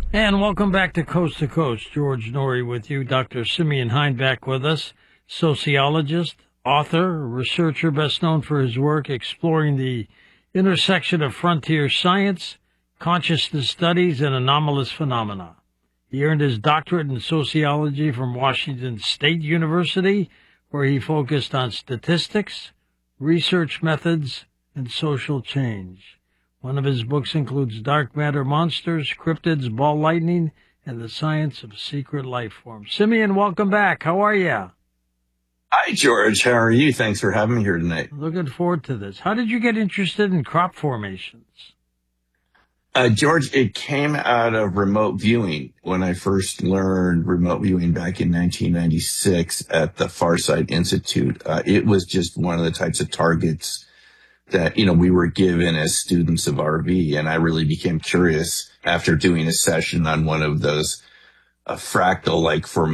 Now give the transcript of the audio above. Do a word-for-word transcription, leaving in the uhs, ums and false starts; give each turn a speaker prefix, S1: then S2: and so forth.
S1: And welcome back to Coast to Coast. George Norrie with you. Doctor Simeon Hein back with us, sociologist, author, researcher, best known for his work exploring the intersection of frontier science, consciousness studies, and anomalous phenomena. He earned his doctorate in sociology from Washington State University, where he focused on statistics, research methods, and social change. One of his books includes Dark Matter Monsters, Cryptids, Ball Lightning, and the Science of Secret Life Forms. Simeon, welcome back. How are you?
S2: Hi, George. How are you? Thanks for having me here tonight.
S1: Looking forward to this. How did you get interested in crop formations?
S2: Uh, George, it came out of remote viewing when I first learned remote viewing back in nineteen ninety-six at the Farsight Institute. Uh, it was just one of the types of targets that, you know, we were given as students of R V. And I really became curious after doing a session on one of those uh, fractal-like formations.